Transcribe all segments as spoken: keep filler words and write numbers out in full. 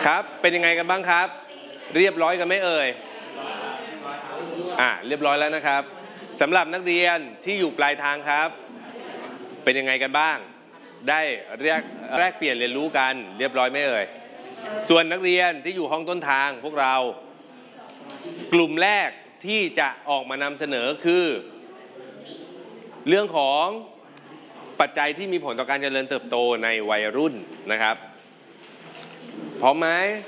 ครับเป็นยังไงกันบ้างครับเรียบร้อยกันไหมเอ่ยอ่าเรียบร้อยแล้วนะครับสำหรับนักเรียนที่อยู่ปลายทางครับเป็นยังไงกันบ้างได้แลกแลกเปลี่ยนเรียนรู้กันเรียบร้อยไหมเอ่ยส่วนนักเรียนที่อยู่ห้องต้นทางพวกเรากลุ่มแรกที่จะออกมานำเสนอคือเรื่องของปัจจัยที่มีผลต่อการเจริญเติบโตในวัยรุ่นนะครับพร้อมไหม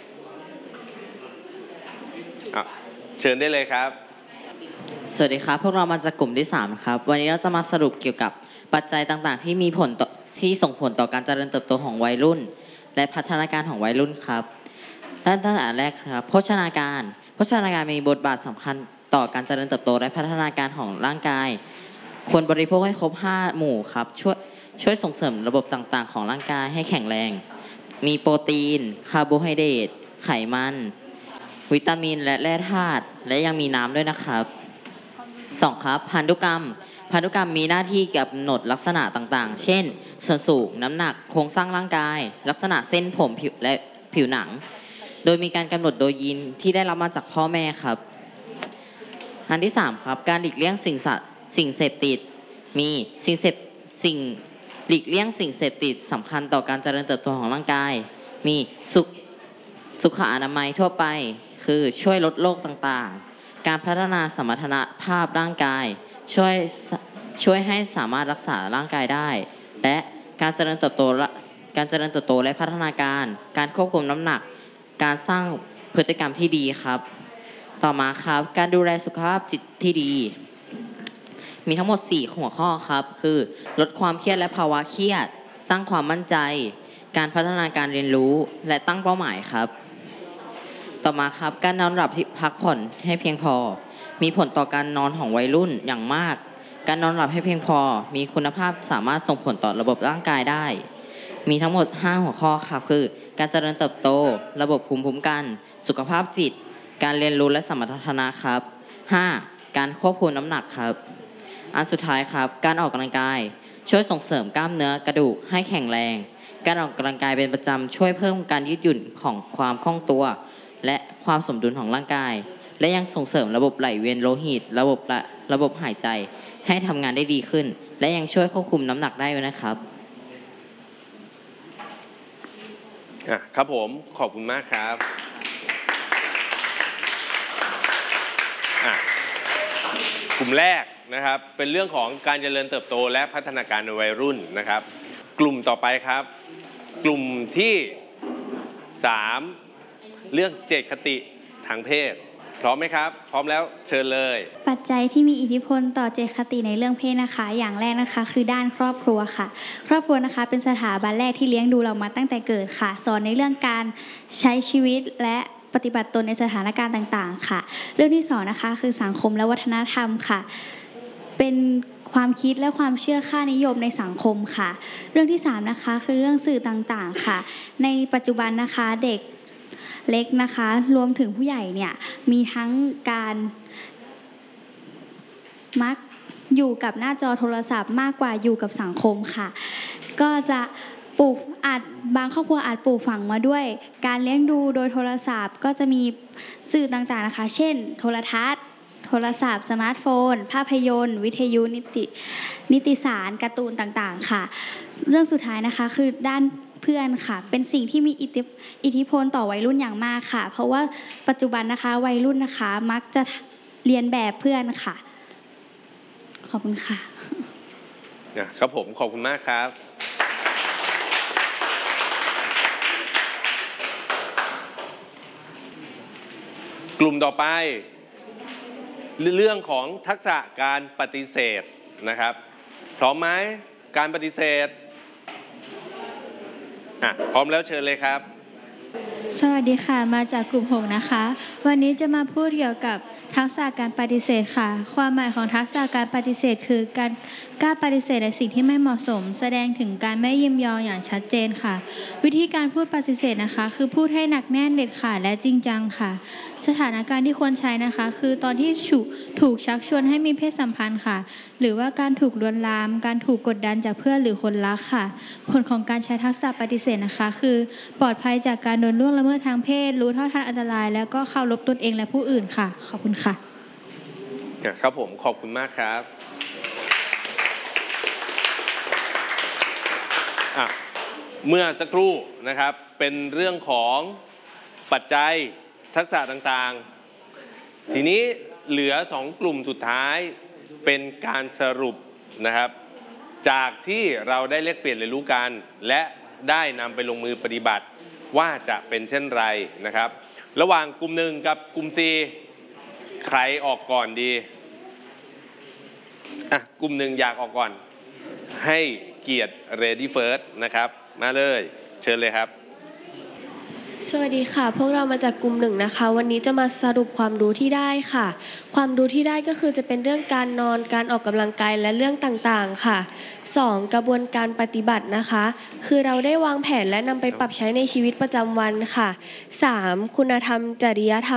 เชิญได้เลยครับสวัสดีครับพวกเรามาจากกลุ่มที่สามครับวันนี้เราจะมาสรุปเกี่ยวกับปัจจัยต่างๆที่มีผลต่อที่ส่งผลต่อการเจริญเติบโตของวัยรุ่นและพัฒนาการของวัยรุ่นครับตั้งแต่แรกครับโภชนาการโภชนาการมีบทบาทสำคัญต่อการเจริญเติบโตและพัฒนาการของร่างกายควรบริโภคให้ครบห้าหมู่ครับช่วยช่วยส่งเสริมระบบต่างๆของร่างกายให้แข็งแรงมีโปรตีนคาร์โบไฮเดรตไขมันวิตามินและแร่ธาตุและยังมีน้ำด้วยนะครับสองครับพันธุกรรมพันธุกรรมมีหน้าที่กำหนดลักษณะต่างๆเช่นส่วนสูงน้ำหนักโครงสร้างร่างกายลักษณะเส้นผมผิวและผิวหนังโดยมีการกำหนดโดยยีนที่ได้รับมาจากพ่อแม่ครับอันที่สามครับการหลีกเลี่ยงสิ่งสสิ่งเสพติดมีสิ่งเสพสิ่งหลีกเลี่ยงสิ่งเสพติดสำคัญต่อการเจริญเติบโตของร่างกายมีสุขสุขอนามัยทั่วไปคือช่วยลดโรคต่างๆการพัฒนาสมรรถนะภาพร่างกายช่วยช่วยให้สามารถรักษาร่างกายได้และการเจริญเติบโตการเจริญเติบโตและพัฒนาการการควบคุมน้ำหนักการสร้างพฤติกรรมที่ดีครับต่อมาครับการดูแลสุขภาพจิตที่ดีมีทั้งหมดสี่หัวข้อครับคือลดความเครียดและภาวะเครียดสร้างความมั่นใจการพัฒนาการเรียนรู้และตั้งเป้าหมายครับต่อมาครับการนอนหลับที่พักผ่อนให้เพียงพอมีผลต่อการนอนของวัยรุ่นอย่างมากการนอนหลับให้เพียงพอมีคุณภาพสามารถส่งผลต่อระบบร่างกายได้มีทั้งหมดห้าหัวข้อครับคือการเจริญเติบโตระบบภูมิคุ้มกันสุขภาพจิตการเรียนรู้และสมรรถนะครับห้าการควบคุมน้ำหนักครับอันสุดท้ายครับการออกกำลังกายช่วยส่งเสริมกล้ามเนื้อกระดูกให้แข็งแรงการออกกำลังกายเป็นประจำช่วยเพิ่มการยืดหยุ่นของความคล่องตัวและความสมดุลของร่างกายและยังส่งเสริมระบบไหลเวียนโลหิตระบบละระบบหายใจให้ทำงานได้ดีขึ้นและยังช่วยควบคุมน้ำหนักได้ด้วยนะครับอ่ะครับผมขอบคุณมากครับอ่ะกลุ่มแรกนะครับเป็นเรื่องของการเจริญเติบโตและพัฒนาการในวัยรุ่นนะครับกลุ่มต่อไปครับกลุ่มที่สามเรื่องเจตคติทางเพศพร้อมไหมครับพร้อมแล้วเชิญเลยปัจจัยที่มีอิทธิพลต่อเจตคติในเรื่องเพศนะคะอย่างแรกนะคะคือด้านครอบครัวค่ะครอบครัวนะคะเป็นสถาบันแรกที่เลี้ยงดูเรามาตั้งแต่เกิดค่ะสอนในเรื่องการใช้ชีวิตและปฏิบัติตนในสถานการณ์ต่างๆค่ะเรื่องที่สองนะคะคือสังคมและวัฒนธรรมค่ะเป็นความคิดและความเชื่อค่านิยมในสังคมค่ะเรื่องที่สามนะคะคือเรื่องสื่อต่างๆค่ะในปัจจุบันนะคะเด็กเล็กนะคะรวมถึงผู้ใหญ่เนี่ยมีทั้งการมักอยู่กับหน้าจอโทรศัพท์มากกว่าอยู่กับสังคมค่ะก็จะปลูกอาจบางครอบครัวอาจปลูกฝังมาด้วยการเลี้ยงดูโดยโทรศัพท์ก็จะมีสื่อต่างๆนะคะเช่นโทรทัศน์โทรศัพท์สมาร์ทโฟนภาพยนตร์วิทยุนิตินิติสารการ์ตูนต่างๆค่ะเรื่องสุดท้ายนะคะคือด้านเพื่อนค่ะเป็นสิ่งที่มีอิทธิพลต่อวัยรุ่นอย่างมากค่ะเพราะว่าปัจจุบันนะคะวัยรุ่นนะคะมักจะเรียนแบบเพื่อนค่ะขอบคุณค่ะครับผมขอบคุณมากครับกลุ่มต่อไปเรื่องของทักษะการปฏิเสธนะครับพร้อมไหมการปฏิเสธอ่ะพร้อมแล้วเชิญเลยครับสวัสดีค่ะมาจากกลุ่มหกนะคะวันนี้จะมาพูดเกี่ยวกับทักษะการปฏิเสธค่ะความหมายของทักษะการปฏิเสธคือการกล้าปฏิเสธในสิ่งที่ไม่เหมาะสมแสดงถึงการไม่ยินยอมอย่างชัดเจนค่ะวิธีการพูดปฏิเสธนะคะคือพูดให้หนักแน่นเด็ดขาดและจริงจังค่ะสถานการณ์ที่ควรใช้นะคะคือตอนที่ถูกถูกชักชวนให้มีเพศสัมพันธ์ค่ะหรือว่าการถูกลวนลามการถูกกดดันจากเพื่อนหรือคนรักค่ะผลของการใช้ทักษะปฏิเสธนะคะคือปลอดภัยจากการโดนล่วงวงละเมิดทางเพศ รู้เท่าทันอันตราย แล้วก็เคารพตนเองและผู้อื่นค่ะ ขอบคุณค่ะครับผมขอบคุณมากครับอ่ะเมื่อสักครู่นะครับเป็นเรื่องของปัจจัยทักษะต่างๆ ทีนี้เหลือสองกลุ่มสุดท้ายเป็นการสรุปนะครับจากที่เราได้เรียกเปลี่ยนเรียนรู้กันและได้นำไปลงมือปฏิบัติว่าจะเป็นเช่นไรนะครับระหว่างกลุ่มหนึ่งกับกลุ่ม C ใครออกก่อนดีอ่ะกลุ่มหนึ่งอยากออกก่อนให้เกียรติ Ready First นะครับมาเลยเชิญเลยครับสวัสดีค่ะพวกเรามาจากกลุ่มหนึ่งนะคะวันนี้จะมาสรุปความรู้ที่ได้ค่ะความรู้ที่ได้ก็คือจะเป็นเรื่องการนอนการออกกำลังกายและเรื่องต่างๆค่ะสองกระบวนการปฏิบัตินะคะคือเราได้วางแผนและนำไปปรับใช้ในชีวิตประจำวันค่ะสามคุณธรรมจริยธรรม